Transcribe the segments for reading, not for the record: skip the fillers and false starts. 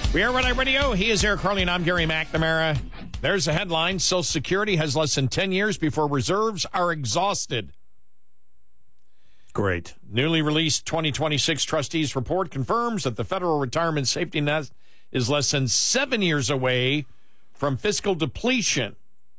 We are Red Eye Radio. He is Eric Harley, and I'm Gary McNamara. There's a headline. Social Security has less than 10 years before reserves are exhausted. Great. Newly released 2026 Trustees Report confirms that the federal retirement safety net is less than 7 years away from fiscal depletion.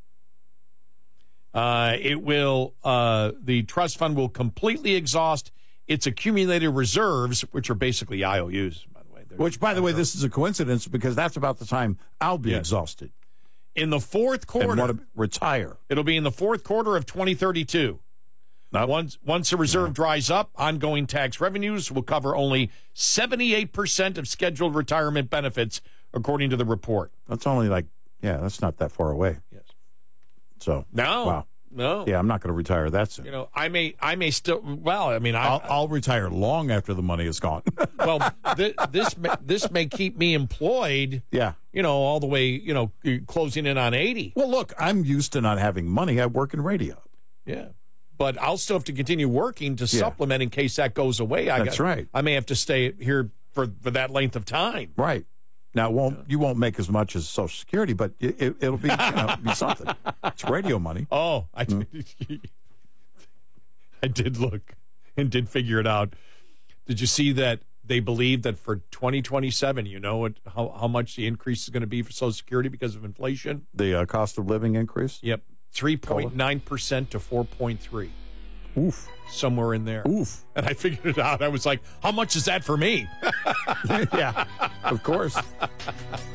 The trust fund will completely exhaust its accumulated reserves, which are basically IOUs, by the way. Which, by the way, this is a coincidence because that's about the time I'll be exhausted. In the fourth quarter. And want to retire. It'll be in the fourth quarter of 2032. Nope. Once the reserve dries up, ongoing tax revenues will cover only 78% of scheduled retirement benefits, according to the report. That's only that's not that far away. Yes. So No. Yeah, I'm not going to retire that soon. You know, I may still. Well, I mean, I'll retire long after the money is gone. Well, this may keep me employed. Yeah. You know, all the way. You know, closing in on 80. Well, look, I'm used to not having money. I work in radio. Yeah. But I'll still have to continue working to supplement in case that goes away. That's right. I may have to stay here for that length of time. Right. Now, you won't make as much as Social Security, but it'll be, be something. It's radio money. Oh, I did look and did figure it out. Did you see that they believe that for 2027, you know how much the increase is going to be for Social Security because of inflation? The cost of living increase? Yep. 3.9% to 4.3%. Oof. Somewhere in there. Oof. And I figured it out. I was like, how much is that for me? Yeah, of course.